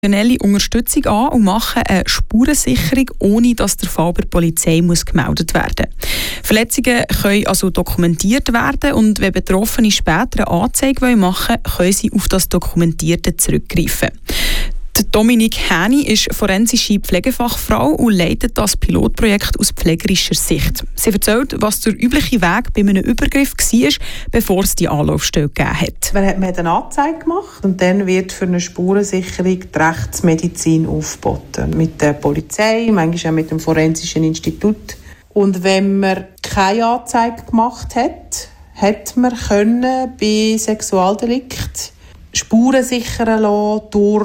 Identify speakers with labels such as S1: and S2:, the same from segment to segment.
S1: professionelle Unterstützung an und machen eine Spurensicherung, ohne dass der Fall bei der Polizei gemeldet werden muss. Verletzungen können also dokumentiert werden und wenn Betroffene später eine Anzeige machen wollen, können sie auf das Dokumentierte zurückgreifen. Dominik Häni ist forensische Pflegefachfrau und leitet das Pilotprojekt aus pflegerischer Sicht. Sie erzählt, was der übliche Weg bei einem Übergriff war, bevor es die Anlaufstelle gegeben hat.
S2: Man hat eine Anzeige gemacht und dann wird für eine Spurensicherung die Rechtsmedizin aufgeboten. Mit der Polizei, manchmal auch mit dem Forensischen Institut. Und wenn man keine Anzeige gemacht hat, hat man bei Sexualdelikten Spuren sichern lassen durch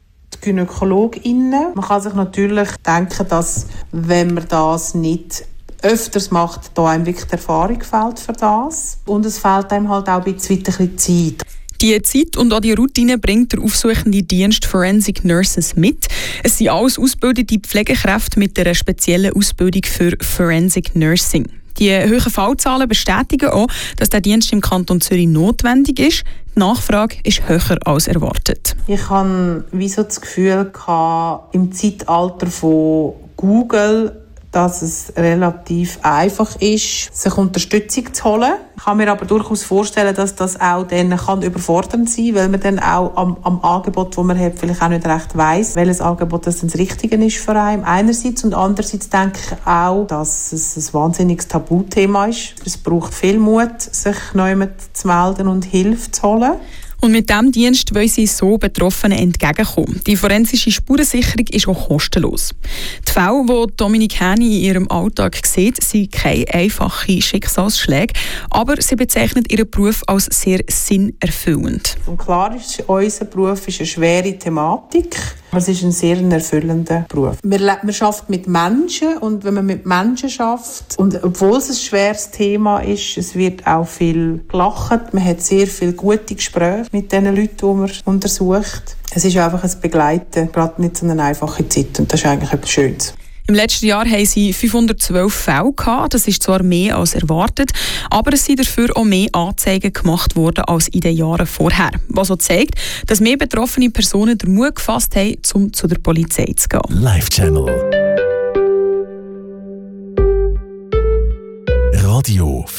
S2: GynäkologInnen. Man kann sich natürlich denken, dass, wenn man das nicht öfters macht, da einem wirklich die Erfahrung fehlt für das. Und es fehlt einem halt auch ein bisschen Zeit.
S1: Die Zeit und auch die Routine bringt der aufsuchende Dienst Forensic Nurses mit. Es sind alles ausgebildete Pflegekräfte mit einer speziellen Ausbildung für Forensic Nursing. Die hohen Fallzahlen bestätigen auch, dass der Dienst im Kanton Zürich notwendig ist. Die Nachfrage ist höher als erwartet.
S2: Ich hatte das Gefühl, im Zeitalter von Google, dass es relativ einfach ist, sich Unterstützung zu holen. Ich kann mir aber durchaus vorstellen, dass das auch dann überfordernd sein kann, weil man dann auch am Angebot, das man hat, vielleicht auch nicht recht weiss, welches Angebot das Richtige ist für einen. Einerseits und andererseits denke ich auch, dass es ein wahnsinniges Tabuthema ist. Es braucht viel Mut, sich jemand zu melden und Hilfe zu holen.
S1: Und mit diesem Dienst wollen sie so Betroffenen entgegenkommen. Die forensische Spurensicherung ist auch kostenlos. Die Fälle, die Dominik Häni in ihrem Alltag sieht, sind keine einfachen Schicksalsschläge, aber sie bezeichnet ihren Beruf als sehr sinnerfüllend.
S2: Und klar ist, unser Beruf ist eine schwere Thematik, aber es ist ein sehr erfüllender Beruf. Man arbeitet mit Menschen und wenn man mit Menschen arbeitet, und obwohl es ein schweres Thema ist, es wird auch viel gelacht, man hat sehr viele gute Gespräche mit den Leuten, die man untersucht. Es ist einfach ein Begleiten, gerade nicht so eine einfache Zeit und das ist eigentlich etwas Schönes.
S1: Im letzten Jahr haben sie 512 Fälle gehabt. Das ist zwar mehr als erwartet, aber es sind dafür auch mehr Anzeigen gemacht worden als in den Jahren vorher. Was auch zeigt, dass mehr betroffene Personen den Mut gefasst haben, um zu der Polizei zu gehen.
S3: Live Channel Radio